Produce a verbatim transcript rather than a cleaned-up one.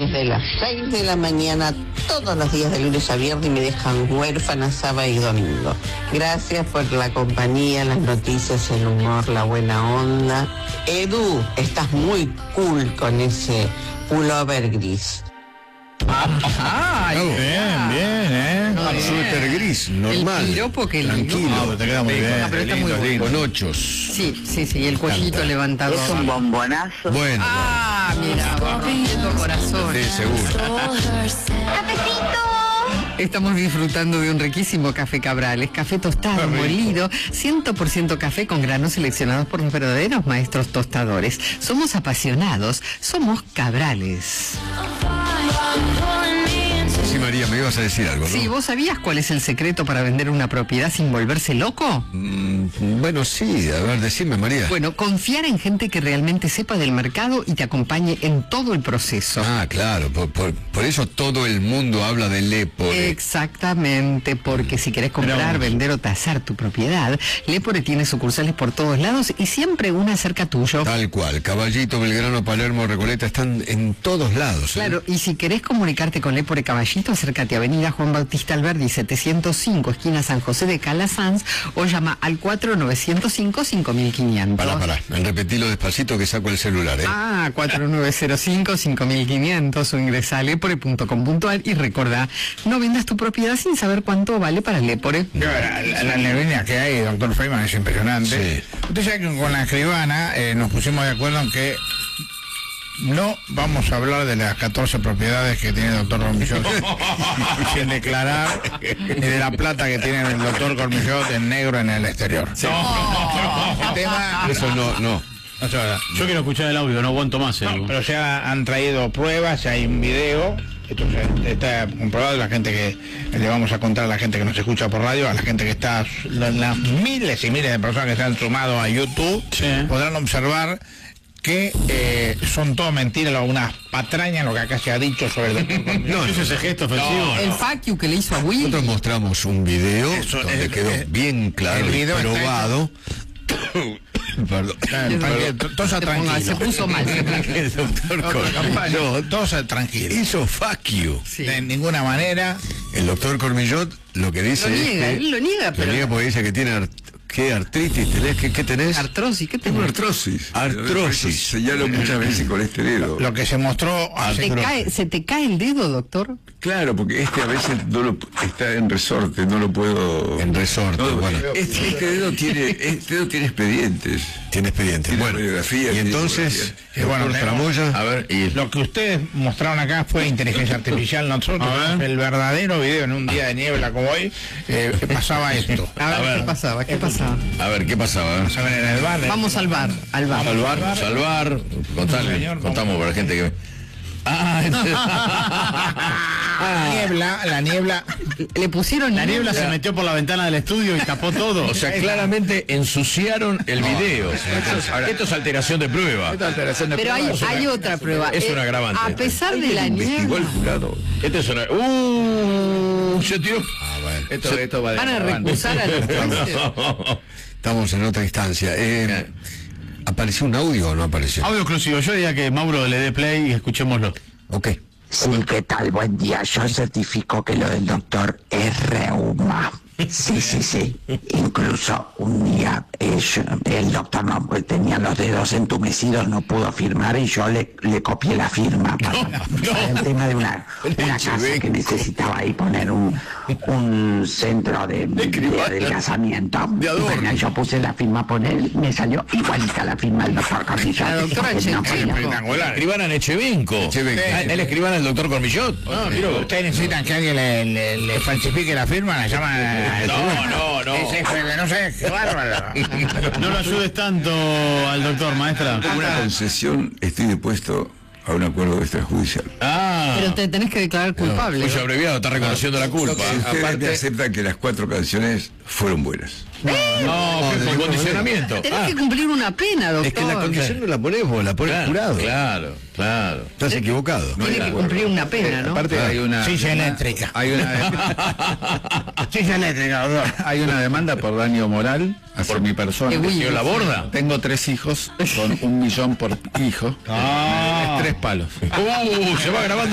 desde las seis de la mañana todos los días de lunes a viernes y me dejan huérfana sábado y domingo. Gracias por la compañía, las noticias, el humor, la buena onda. Edu, estás muy cool con ese pullover gris. Ah, bien, bien, ¿eh? No, bien. Súper gris, normal. El piropo que tranquilo. lindo. No, te queda muy Sí, bien. no, pero está muy bueno. Con ochos. Sí, sí, sí, el cuellito levantado. Es un bombonazo. Bueno. Ah, mira, vos rompiendo corazones. Sí, seguro. Estamos disfrutando de un riquísimo café Cabrales, café tostado, molido, cien por ciento café con granos seleccionados por los verdaderos maestros tostadores. Somos apasionados, somos Cabrales. Sí, María, me ibas a decir algo, ¿no? Sí, ¿vos sabías cuál es el secreto para vender una propiedad sin volverse loco? Mm, bueno, sí, a ver, decime, María. Bueno, confiar en gente que realmente sepa del mercado y te acompañe en todo el proceso. Ah, claro, por, por, por eso todo el mundo habla de Lepore. Exactamente, porque si querés comprar, vender o tasar tu propiedad, Lepore tiene sucursales por todos lados y siempre una cerca tuyo. Tal cual, Caballito, Belgrano, Palermo, Recoleta, están en todos lados. ¿eh? Claro, y si querés comunicarte con Lepore Caballito, acércate a Avenida Juan Bautista Alberdi setecientos cinco, esquina San José de Calasanz, o llama al cuatro nueve cero cinco, cinco mil quinientos. Pará, pará, repetilo despacito que saco el celular, ¿eh? Ah, cuatro nueve cero cinco, cinco mil quinientos, o ingresa a lepore punto com punto ar y recordá, no vendas tu propiedad sin saber cuánto vale para Lepore. La, la, la neblina que hay, doctor Feynman, es impresionante. Sí. Usted sabe que con la escribana eh, nos pusimos de acuerdo en que no vamos a hablar de las catorce propiedades que tiene el doctor Cormillot sin declarar, ni de la plata que tiene el doctor Cormillot en negro en el exterior. Sí. No. El tema... Eso no, no. No se va a dar. Yo quiero escuchar el audio, no aguanto más. No, pero ya han traído pruebas, ya hay un video, esto ya está comprobado, la gente que le vamos a contar a la gente que nos escucha por radio, a la gente que está, las, las miles y miles de personas que se han sumado a YouTube, Sí. podrán observar que eh, son todo mentiras, unas patrañas lo que acá se ha dicho sobre el doctor Cormillot. No, ¿hizo ese gesto ofensivo? El fuck you que le hizo a Will. Nosotros mostramos un video Eso, donde eh, quedó eh, bien claro el y video está probado. Perdón. Eh, tranquilo, todos Se ponga- tranquilos. se puso mal. El doctor Cormillot Todos tranquilos. hizo fuck you. Sí. De ninguna manera. El doctor Cormillot lo que dice Lo es niega, que... él lo niega, Lo pero... niega porque dice que tiene art- ¿qué artritis tenés? ¿Qué, qué tenés? Artrosis, ¿qué Tengo tenés? artrosis. Artrosis. Señalo muchas veces con este dedo. Lo que se mostró hace ¿Te cae, ¿Se te cae el dedo, doctor? Claro, porque este a veces no lo, está en resorte, no lo puedo. En resorte, No, bueno. Este, este dedo tiene, este dedo tiene expedientes. Tiene expediente. Tiene Bueno, radiografía, y tiene entonces, ecografía. Eh, bueno, doctor tenemos- Tramoya, a ver, y lo que ustedes mostraron acá fue inteligencia artificial. Nosotros, el verdadero video en un día de niebla como hoy, eh, pasaba esto. A ver, ¿qué pasaba? ¿Qué pasaba? a ver, ¿qué pasaba? Vamos a ver en el bar. Vamos al bar, al bar. Salvar, salvar, contale, Señor, contamos para la gente que... Ah, La niebla, la niebla. Le pusieron La niebla se metió por la ventana del estudio y tapó todo. O sea, claramente ensuciaron el video. Esto es alteración de prueba. Pero hay, hay otra prueba. es un Eh, agravante. A pesar de la Investigó niebla, el jurado. Esto es una... ¡Uh! Se tiró... Ah, bueno. Esto, esto va de... van a recusar a los jueces. Estamos en otra instancia. Eh, ¿Apareció un audio o no apareció? Audio exclusivo. Yo diría que Mauro le dé play y escuchémoslo. Ok. Sí, ¿qué tal? Buen día. Yo certifico que lo del doctor es reuma. Sí, sí, sí. Incluso un día eh, yo- el doctor no pues, tenía los dedos entumecidos, no pudo firmar y yo le, le copié la firma para, para el tema de una, una casa que necesitaba ahí poner un, un centro de, de adelgazamiento. Bueno, yo puse la firma por él, me salió igualita la firma del doctor Cormillot. La doctora No Checo. podía- Espectacular. Escribana en Echevenco. Echevenco. Ah, ¿él escribana el doctor Cormillot? Ah, mira, ustedes necesitan que alguien le, le- le falsifique la firma, la llaman a... No, no, no. Ese fue, no sé, qué bárbaro. No lo ayudes tanto al doctor, maestra. Como una concesión, estoy dispuesto a un acuerdo extrajudicial. Ah. Pero te tenés que declarar culpable. Cuyo abreviado está reconociendo la culpa. Si ustedes me Aparte... aceptan que las cuatro canciones fueron buenas. No, que con condicionamiento. Tenés Ah, que cumplir una pena, doctor. Es que la condición no la ponemos, la pone el claro, jurado. claro, claro. Estás equivocado. Tiene que cumplir una pena, ¿no? Aparte hay una... Silla eléctrica. Hay una, Silla eléctrica, doctor. hay una demanda por daño moral por mi persona. Que Will- ¿Dio la borda? Tengo tres hijos con un millón por hijo. Ah. Tres palos. Uh, se va grabando.